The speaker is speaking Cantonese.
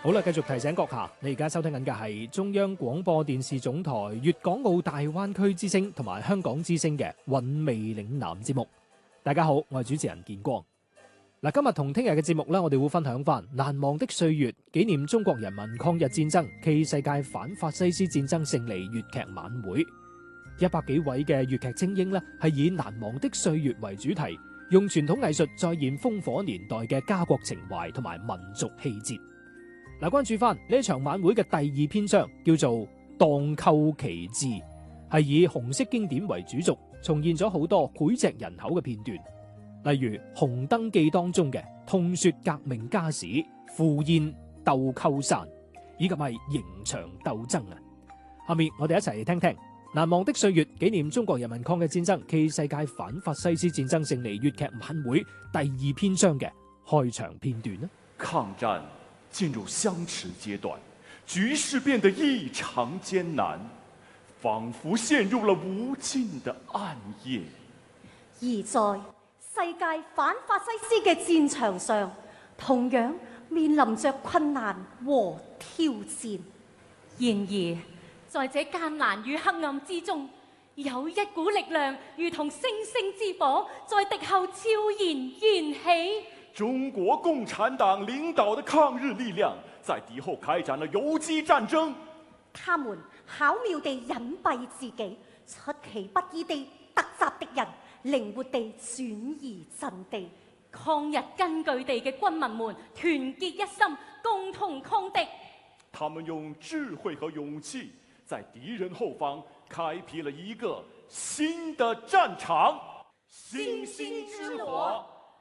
好啦，繼續提醒閣下，你而家收聽緊嘅係中央廣播電視總台粵港澳大灣區之聲同埋香港之聲嘅韻味嶺南節目。大家好，我係主持人建光。嗱，今日同聽日嘅節目呢，我哋會分享翻難忘的歲月，紀念中國人民抗日戰爭暨世界反法西斯戰爭勝利粵劇晚會。100幾位嘅粵劇精英呢，係以難忘的歲月為主題，用傳統藝術再現烽火年代嘅家國情懷同埋民族氣節。嗱，關注翻呢一場晚會嘅第2篇章，叫做《蕩寇奇志》，係以紅色經典為主軸，重現咗好多膾炙人口嘅片段，例如《紅燈記》當中嘅痛說革命家史、赴宴鬥鳩山，以及係刑場鬥爭啊！下面我哋一齊嚟聽聽難忘的歲月，紀念中國人民抗日戰爭暨世界反法西斯戰爭勝利粵劇晚會第2篇章嘅開場片段啦。 抗戰進入相持階段，局勢變得異常艱難，仿佛陷入了無盡的暗夜。 而在世界反法西斯嘅戰場上，同樣面臨着困難和挑戰。 然而，在這艱難與黑暗之中，有一股力量如同星星之火，在敵後悄然燃起。 中國共產黨領導的抗日力量在敵後開展了游擊戰爭。 他們巧妙地隱蔽自己，出其不意地突襲敵人，靈活地轉移陣地。 抗日根據地嘅軍民們團結一心，共同抗敵。 他們用智慧和勇氣，在敵人後方開闢了一個新的戰場。星星之火